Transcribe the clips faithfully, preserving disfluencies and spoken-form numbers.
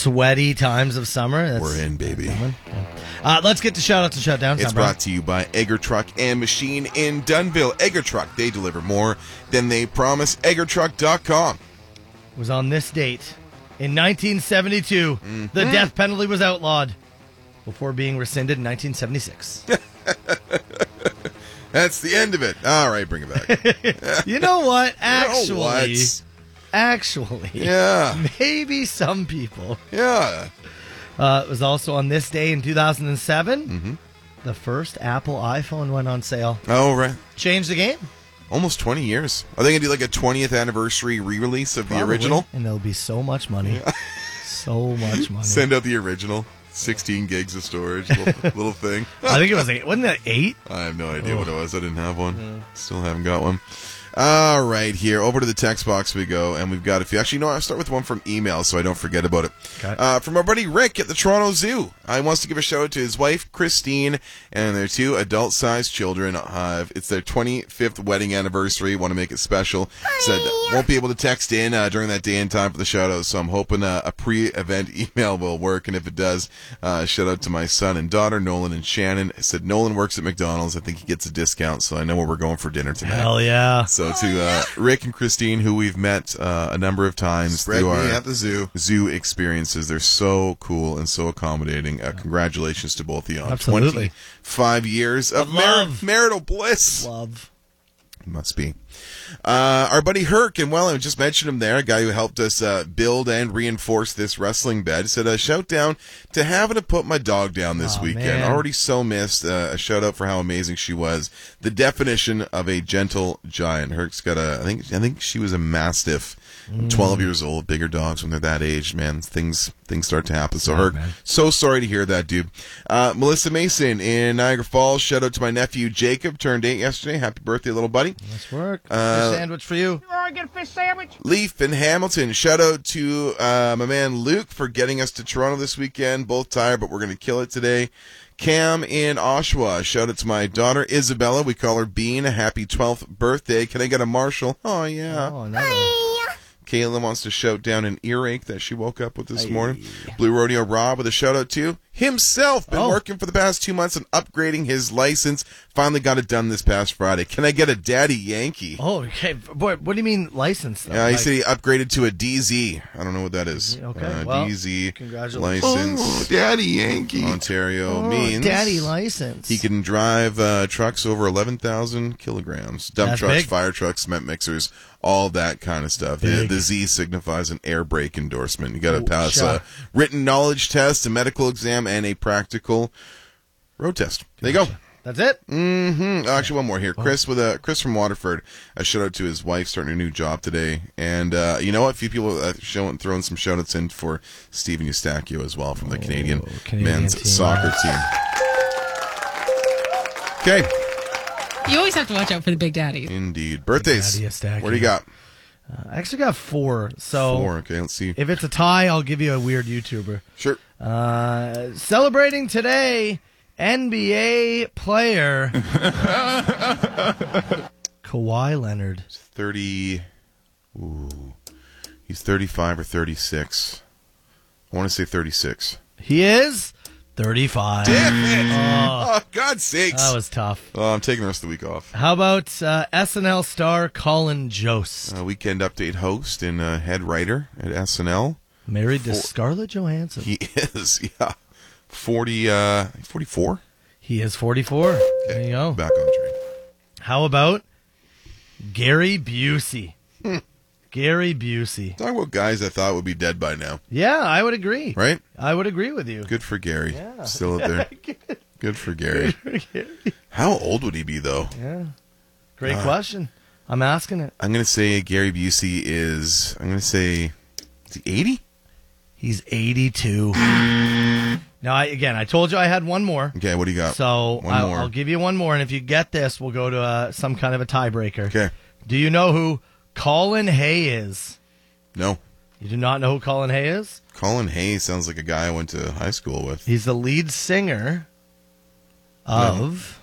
sweaty times of summer. That's, We're in, baby. Yeah. Uh, let's get to shout-outs and shutdowns. It's brought to you by Egger Truck and Machine in Dunnville. Egger Truck, they deliver more than they promise. egger truck dot com. It was on this date in nineteen seventy-two. Mm-hmm. The death penalty was outlawed before being rescinded in nineteen seventy-six. That's the end of it. All right, bring it back. You know what? Actually, You know what? actually, Yeah. maybe some people. Yeah. Uh, it was also on this day in two thousand seven. Mm-hmm. The first Apple iPhone went on sale. Oh, right. Changed the game. Almost twenty years. Are they going to do like a twentieth anniversary re-release of Probably. the original? And there'll be so much money. So much money. Send out the original. sixteen gigs of storage. Little, little thing. I think it was eight. Wasn't that eight? I have no idea Oh. what it was. I didn't have one. Yeah. Still haven't got one. All right, here. Over to the text box we go, and we've got a few. Actually, no, I'll start with one from email so I don't forget about it. Okay. Uh, from our buddy Rick at the Toronto Zoo. I wants to give a shout out to his wife, Christine, and their two adult-sized children. Uh, it's their twenty-fifth wedding anniversary. Want to make it special. Said won't be able to text in uh, during that day and time for the shout out, so I'm hoping uh, a pre-event email will work, and if it does, uh, shout out to my son and daughter, Nolan and Shannon. I said Nolan works at McDonald's. I think he gets a discount, so I know where we're going for dinner tonight. Hell yeah. So to uh, Rick and Christine, who we've met uh, a number of times Spread through me our at the zoo. zoo experiences. They're so cool and so accommodating. Uh, congratulations to both of you on Absolutely. twenty-five years of, Of mar- love. marital bliss. Love. Must be. Uh, our buddy Herc, and well, I just mentioned him there, a guy who helped us uh, build and reinforce this wrestling bed, said a shout down to having to put my dog down this Aw, weekend. man. Already so missed. Uh, a shout out for how amazing she was. The definition of a gentle giant. Herc's got a, I think, I think she was a Mastiff. twelve years old. Bigger dogs when they're that age, man. Things things start to happen. So, Yeah, Herc, man. so sorry to hear that, dude. Uh, Melissa Mason in Niagara Falls. Shout out to my nephew Jacob. Turned eight yesterday. Happy birthday, little buddy. Nice work. Uh, Fish sandwich for you. I get a fish sandwich? Leaf in Hamilton. Shout out to uh, my man Luke for getting us to Toronto this weekend. Both tired, but we're going to kill it today. Cam in Oshawa. Shout out to my daughter Isabella. We call her Bean. A happy twelfth birthday. Can I get a Marshall? Oh, yeah. Oh, another. Kayla wants to shout down an earache that she woke up with this morning. Blue Rodeo Rob with a shout out to himself. Been Oh. working for the past two months on upgrading his license. Finally got it done this past Friday. Can I get a Daddy Yankee? Oh, okay. Boy, what do you mean license? Though? Yeah, he Like- said he upgraded to a D Z. I don't know what that is. Okay, Uh, well, D Z congratulations. license. Oh, Daddy Yankee. Ontario Oh, means daddy license. he can drive uh, trucks over eleven thousand kilograms. Dump That's trucks, big. fire trucks, cement mixers, all that kind of stuff. The, Big. the Z signifies an air brake endorsement. You got to Oh, pass sure. a written knowledge test, a medical exam, and a practical road test. There you go. That's it. Mm-hmm. Actually, one more here. Chris with a Chris from Waterford. A shout out to his wife starting a new job today. And uh, you know what? A few people uh, showing throwing some shout outs in for Steven Eustachio as well from the Canadian, Canadian men's team. soccer team. Okay. You always have to watch out for the big daddies. Indeed. Birthdays. Daddy Eustachio. What do you got? I actually got four. So Four. Okay, let's see. if it's a tie, I'll give you a weird YouTuber. Sure. Uh, celebrating today, N B A player Kawhi Leonard. thirty. Ooh. He's thirty-five or thirty-six. I want to say thirty-six. He is thirty-five. Damn it! Oh, God's sakes. That was tough. Oh, I'm taking the rest of the week off. How about uh, S N L star Colin Jost? Uh, weekend update host and uh, head writer at S N L. Married to Four- Scarlett Johansson. He is, yeah. forty, uh, forty-four? He is forty-four. There you go. Back on track. How about Gary Busey? Gary Busey. Talk about guys I thought would be dead by now, Yeah, I would agree. right? I would agree with you. Good for Gary. Yeah. Still out there. Good for Gary. How old would he be, though? Yeah. Great Uh, question. I'm asking it. I'm going to say Gary Busey is, I'm going to say, is he eighty? He's eighty-two. Now, I, again, I told you I had one more. Okay, what do you got? So One I'll, more. I'll give you one more, and if you get this, we'll go to uh, some kind of a tiebreaker. Okay. Do you know who Colin Hay is? No. You do not know who Colin Hay is? Colin Hayes sounds like a guy I went to high school with. He's the lead singer of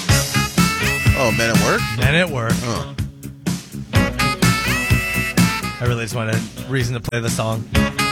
Oh, Men at Work? Men at Work. Oh. I really just wanted a reason to play the song.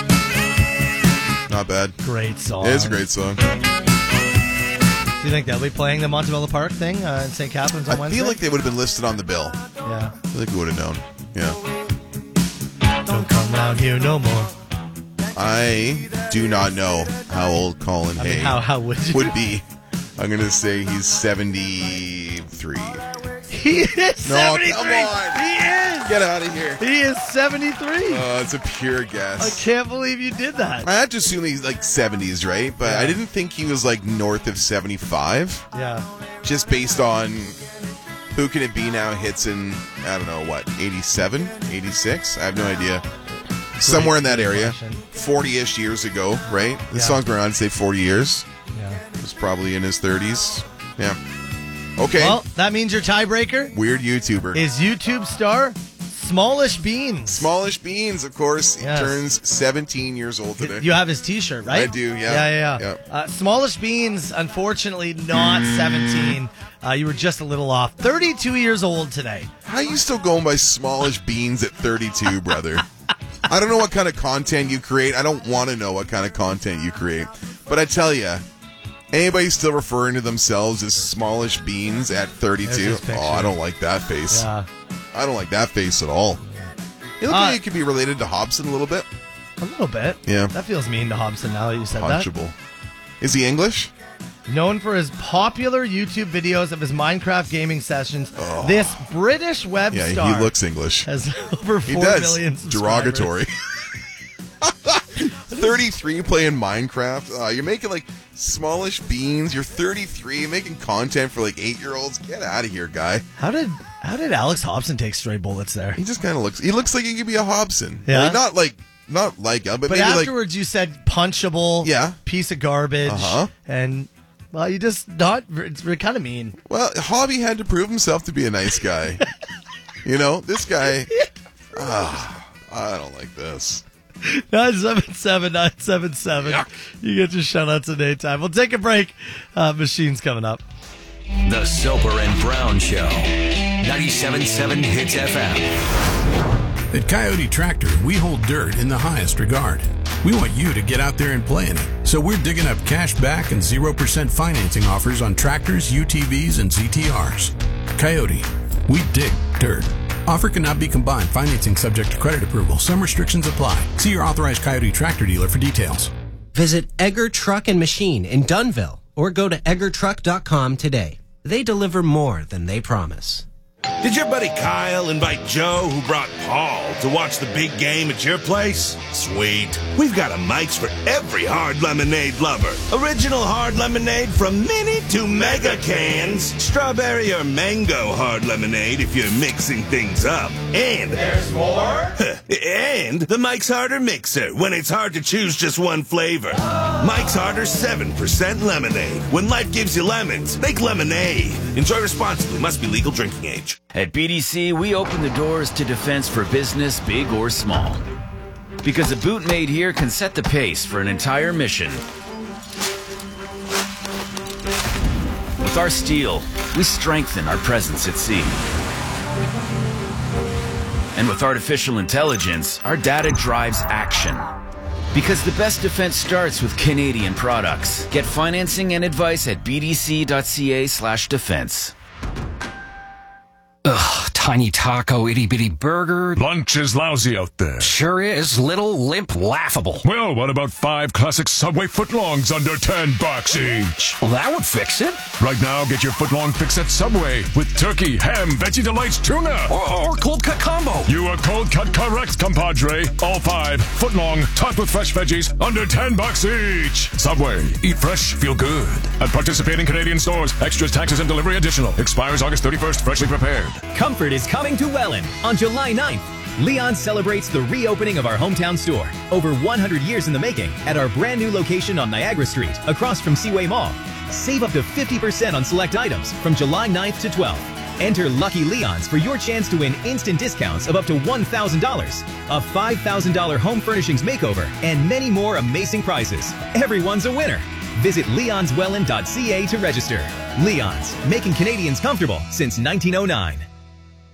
Not bad. Great song. It is a great song. Do you think they'll be playing the Montebello Park thing uh, in Saint Catharines on I Wednesday? feel like they would have been listed on the bill. Yeah. I feel like we would have known. Yeah. Don't come down here no more. I do not know how old Colin I Hay mean, how, how would you? would be. I'm going to say he's seventy-three. He is No, seventy-three. come on. He is. Get out of here. He is seventy-three. Oh, it's a pure I guess. can't believe you did that. I had to assume he's like seventies, right? But Yeah. I didn't think he was like north of seventy-five. Yeah. Just based on Who Can It Be Now hits in, I don't know, what, eighty-seven, eighty-six? I have no idea. Somewhere in that area. question. forty-ish years ago, right? The Yeah. song's been around, say, forty years. Yeah. He was probably in his thirties. Yeah. Okay. Well, that means your tiebreaker Weird YouTuber. is YouTube star Smallish Beans. Smallish Beans, of course. He Yes. turns seventeen years old today. You have his T-shirt, right? I do, yeah. Yeah, yeah, yeah. Yeah. Uh, Smallish Beans, unfortunately, not seventeen. Uh, you were just a little off. thirty-two years old today. How are you still going by Smallish Beans at thirty-two, brother? I don't know what kind of content you create. I don't want to know what kind of content you create. But I tell you, anybody still referring to themselves as Smallish Beans at There's thirty-two? his picture. Oh, I don't like that face. Yeah. I don't like that face at all. You look Uh, like you could be related to Hobson a little bit. A little bit. Yeah. That feels mean to Hobson now that you said that. Punchable. Is he English? Known for his popular YouTube videos of his Minecraft gaming sessions, this British web Yeah, star he looks English. has over He four does. million subscribers. Derogatory. thirty-three playing Minecraft. Uh, you're making like Smallish Beans. You're thirty-three making content for like eight-year-olds. Get out of here, guy. How did how did Alex Hobson take stray bullets there? He just kind of looks. He looks like he could be a Hobson. Yeah? Like, not like not like him, but, But maybe like. afterwards, you said punchable, Yeah. piece of garbage, Uh-huh. and well, you just not. It's kind of mean. Well, Hobby had to prove himself to be a nice guy. You know, this guy. Ah, I don't like this. nine seven seven, nine seven seven. Yuck. You get your shout outs at any time. We'll take a break. Uh, Machine's coming up. The Soper and Brown Show. ninety-seven point seven Hits F M. At Coyote Tractor, we hold dirt in the highest regard. We want you to get out there and play in it. So we're digging up cash back and zero percent financing offers on tractors, U T Vs, and Z T Rs. Coyote, we dig dirt. Offer cannot be combined. Financing subject to credit approval. Some restrictions apply. See your authorized Coyote Tractor dealer for details. Visit Egger Truck and Machine in Dunnville or go to egger truck dot com today. They deliver more than they promise. Did your buddy Kyle invite Joe, who brought Paul, to watch the big game at your place? Sweet. We've got a Mike's for every hard lemonade lover. Original hard lemonade from mini to mega cans. Strawberry or mango hard lemonade if you're mixing things up. And there's more? And the Mike's Harder Mixer when it's hard to choose just one flavor. Mike's Harder seven percent lemonade. When life gives you lemons, make lemonade. Enjoy responsibly. Must be legal drinking age. At B D C, we open the doors to defense for business, big or small. Because a boot made here can set the pace for an entire mission. With our steel, we strengthen our presence at sea. And with artificial intelligence, our data drives action. Because the best defense starts with Canadian products. Get financing and advice at b d c dot c a slash defense. Ugh, tiny taco, itty bitty burger. Lunch is lousy out there. Sure is. Little, limp, laughable. Well, what about five classic Subway footlongs under ten bucks each? Well, that would fix it. Right now, get your footlong fix at Subway with turkey, ham, Veggie Delights, tuna. Or, or cold cut combo. You are cold cut correct, compadre. All five footlong, topped with fresh veggies, under ten bucks each. Subway, eat fresh, feel good. At participating Canadian stores, extras, taxes, and delivery additional. Expires August thirty-first, freshly prepared. Comfort is coming to Welland on July ninth. Leon celebrates the reopening of our hometown store, over one hundred years in the making, at our brand new location on Niagara Street, across from Seaway Mall. Save up to fifty percent on select items from July ninth to twelfth. Enter Lucky Leons for your chance to win instant discounts of up to one thousand dollars, a five thousand dollars home furnishings makeover, and many more amazing prizes. Everyone's a winner. Visit leons welland dot c a to register. Leon's, making Canadians comfortable since nineteen oh nine.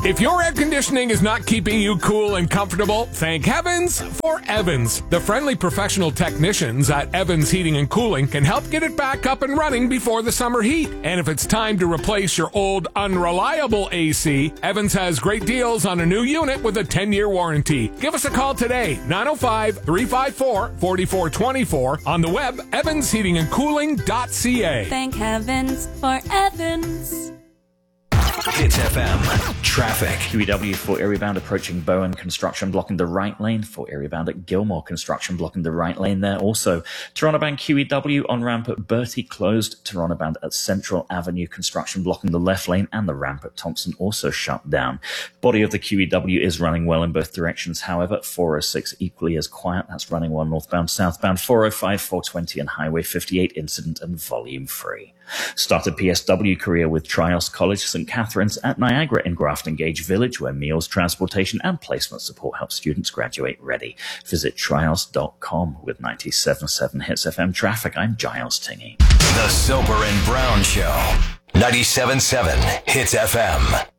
If your air conditioning is not keeping you cool and comfortable, thank heavens for Evans. The friendly professional technicians at Evans Heating and Cooling can help get it back up and running before the summer heat. And if it's time to replace your old unreliable A C, Evans has great deals on a new unit with a ten-year warranty. Give us a call today, nine oh five, three five four, four four two four, on the web, evans heating and cooling dot c a. Thank heavens for Evans. Hits F M. Traffic. Q E W for area bound approaching Bowen, construction blocking the right lane. For area bound at Gilmore, construction blocking the right lane there. Also, Toronto bound Q E W on ramp at Bertie closed. Toronto bound at Central Avenue, construction blocking the left lane, and the ramp at Thompson also shut down. Body of the Q E W is running well in both directions. However, four oh six equally as quiet. That's running well northbound, southbound. four oh five, four twenty, and Highway fifty-eight incident and volume free. Started P S W career with Trios College, Saint Catharines at Niagara in Grafton Gage Village, where meals, transportation, and placement support help students graduate ready. Visit trials dot com. With ninety-seven point seven Hits F M traffic, I'm Giles Tingey. The Soper and Brown Show. ninety-seven point seven Hits F M.